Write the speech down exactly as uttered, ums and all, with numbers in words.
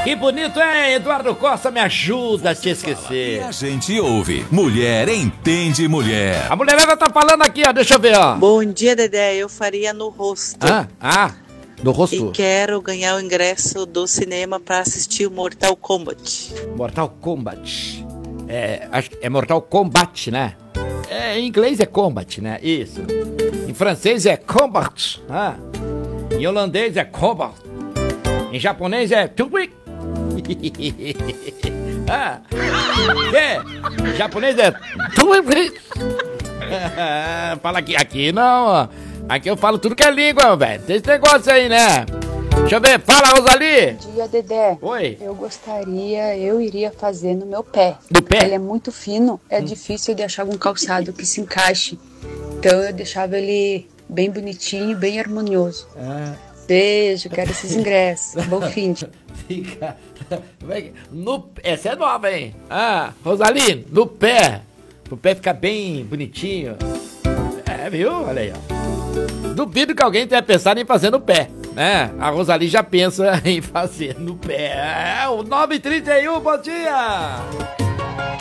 Que bonito, hein? Eduardo Costa, me ajuda a te esquecer. E a gente ouve. Mulher entende mulher. A mulherada tá falando aqui, ó. Deixa eu ver, ó. Bom dia, Dedé. Eu faria no rosto. Ah, ah, no rosto. E quero ganhar o ingresso do cinema pra assistir o Mortal Kombat. Mortal Kombat. É, acho que é Mortal Kombat, né? É, em inglês é Combat, né? Isso. Em francês é Combat. Ah. Em holandês é Combat. Em japonês é Tuik. Ah. É. Em japonês é Tuik. Fala aqui, aqui não, ó. Aqui eu falo tudo que é língua, velho. Tem esse negócio aí, né? Deixa eu ver, fala, Rosali. Bom dia, Dedé. Oi. Eu gostaria, eu iria fazer no meu pé. No pé? Ele é muito fino, é hum. difícil de achar algum calçado que se encaixe. Então eu deixava ele bem bonitinho, bem harmonioso. Ah. Beijo, quero esses ingressos. Bom fim de... Fica... No... Essa é nova, hein? Ah, Rosali, no pé. O pé fica bem bonitinho. É, viu? Olha aí, ó. Duvido que alguém tenha pensado em fazer no pé, né? A Rosali já pensa em fazer no pé. É, o nove e trinta e um, bom dia!